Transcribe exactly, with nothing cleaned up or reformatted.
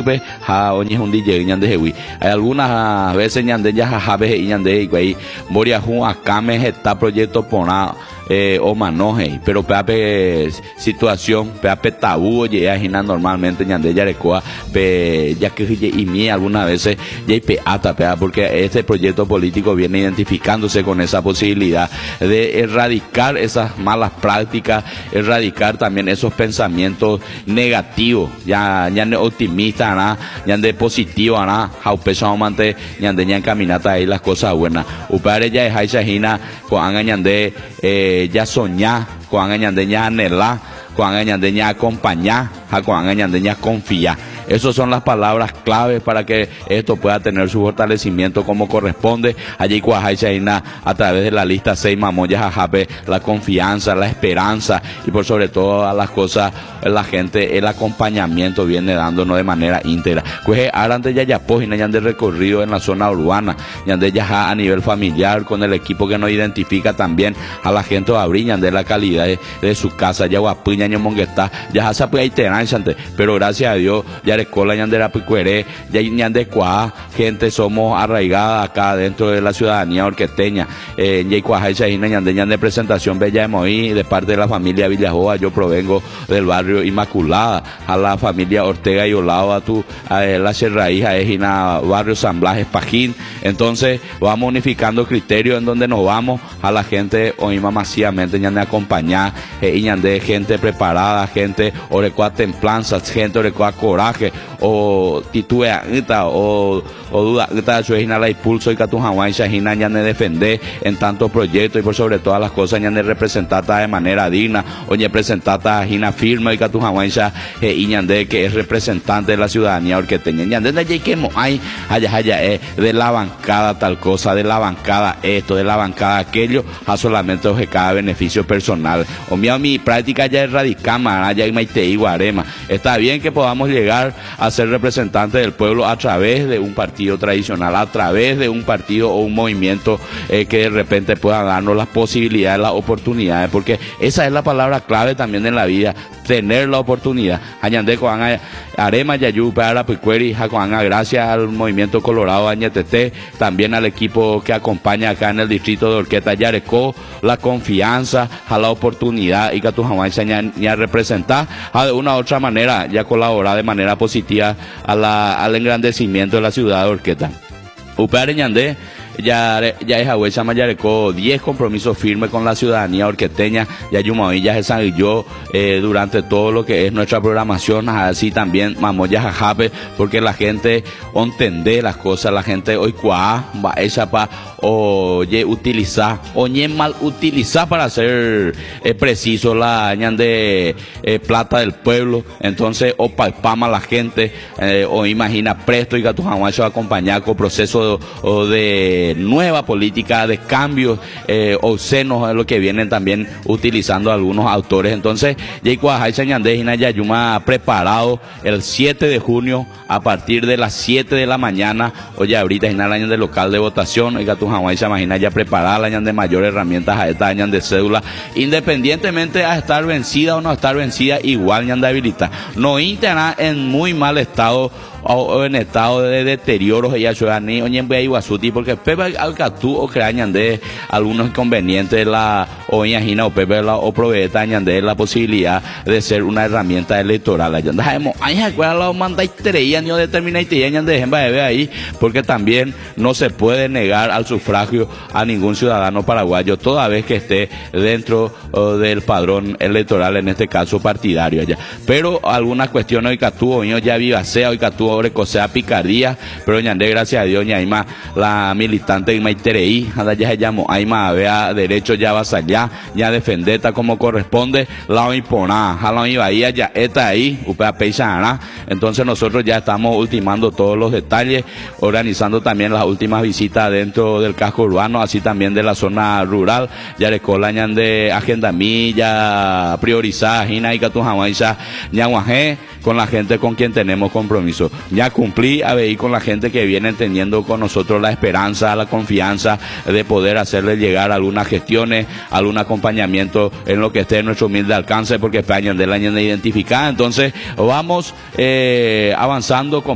pe ha oñe un D J ñande hewi. Hay algunas veces ñande ya jajabe ñande y güey moria jun acame está proyecto pona eh, o manoje, pero peape situación, peape tabú, oye, ajina normalmente ñande ya recoa, pe ya que y mi algunas veces ya peata, pea, porque este proyecto político viene identificándose con esa posibilidad de erradicar esas malas prácticas, erradicar también esos pensamientos negativos, ya ya de optimista, ¿no? Ya de positivo, ¿no? Jaupeso amante, ya de ya encaminata ahí las cosas buenas. Upare ya es haishahina, cuando ñande eh, ya soñar, cuando ñande ya anhelar, cuando ñande ya acompañar, cuando ñande ya confiar. Esas son las palabras claves para que esto pueda tener su fortalecimiento como corresponde. Allí Cuajaina, a través de la lista seis Mamoyas Ajape, la confianza, la esperanza y por sobre todo a las cosas, la gente, el acompañamiento viene dándonos de manera íntegra. Pues ahora ya ya pógina ya de recorrido en la zona urbana, ya de ya a nivel familiar con el equipo que nos identifica también a la gente de Abriñan de la calidad de, de su casa, ya Guapuña, ya Monguetá, ya se puede pero gracias a Dios ya Escola Ñandera Picueré, ya Ñande Cuá, gente somos arraigada acá dentro de la ciudadanía orqueteña. Eh, en Yaicuajá y Chajina Ñande Ñande presentación Bella de Moí, de parte de la familia Villajoa, yo provengo del barrio Inmaculada, a la familia Ortega y Olao, a tu, a la Serraíja, Ejina, barrio San Blas, Espajín. Entonces vamos unificando criterios en donde nos vamos a la gente oíma masivamente Ñande acompañar, eh, y Ñande gente preparada, gente orecoa templanza, gente orecoa coraje, o titubea o o duda esta suejina la impulso y catu Hawái shahina ñane defender en tantos proyectos y por sobre todas las cosas ñane representada de manera digna oye presentada a Gina firma y catu Hawái eh, y ñande que es representante de la ciudadanía orqueteña ñande de que hay allá allá eh, de la bancada tal cosa, de la bancada esto, de la bancada aquello, a solamente oje cada beneficio personal. O mi mi práctica ya es radicama, ya hay maite y guarema. Está bien que podamos llegar a ser representantes del pueblo a través de un partido tradicional, a través de un partido o un movimiento eh, que de repente pueda darnos las posibilidades, las oportunidades, porque esa es la palabra clave también en la vida, tener la oportunidad. Añande con Arema Yayu para Picueri, gracias al movimiento Colorado Añetete, también al equipo que acompaña acá en el distrito de Orqueta Yarecó, la confianza, a la oportunidad y que tu jamás ya representar de una u otra manera, ya colaborar de manera positiva a la, al engrandecimiento de la ciudad de Orqueta. Upare Ñandé ya ya es Agüe Chamayarecó diez compromisos firmes con la ciudadanía orqueteña, ya Yumaoí ya se yo eh, durante todo lo que es nuestra programación, así también Mamoya Jajape, porque la gente entende las cosas, la gente hoy cuá va esa pa oye utilizar o ñe mal utilizar para ser eh, preciso la ñande eh, plata del pueblo, entonces o palpama la gente eh, o imagina presto y que tu jamás va a acompañar con proceso de, o de nueva política de cambios eh, obscenos, lo que vienen también utilizando algunos autores. Entonces Yaicuajá y Sañandejina Yayuma preparado el siete de junio a partir de las siete de la mañana, oye ahorita en el año de local de votación, oiga tu Hawái se imagina ya preparada la año de mayor herramientas a esta año de cédula, independientemente a estar vencida o no estar vencida, igual ñan de habilita, no interna en muy mal estado o en estado de deterioro ella ciudadanía oye en Iguazuti, porque Pepe Alcatú o creañan de algunos inconvenientes de la o Gina o Pepe la o proveeta de la posibilidad de ser una herramienta electoral allá dejemos ay acuerda la manda y treía ni determina y te de bebé ahí, porque también no se puede negar al sufragio a ningún ciudadano paraguayo toda vez que esté dentro uh, del padrón electoral, en este caso partidario allá, pero algunas cuestiones hoy Catú o ya viva sea hoy Catú sea picardía, pero ñandé gracias a Dios ñaima la militante y maitereí anda ya se llamó aima vea derecho ya vas allá ya defendeta como corresponde la imponá jala y bahía ya está ahí upea peisana. Entonces nosotros ya estamos ultimando todos los detalles, organizando también las últimas visitas dentro del casco urbano, así también de la zona rural, ya recola ñande agenda milla priorizada Gina y Catu Hawái ñaguajé con la gente con quien tenemos compromiso. Ya cumplí a ver con la gente que viene teniendo con nosotros la esperanza, la confianza de poder hacerle llegar algunas gestiones, algún acompañamiento en lo que esté en nuestro humilde alcance, porque España de la año de identificar. Entonces vamos eh, avanzando con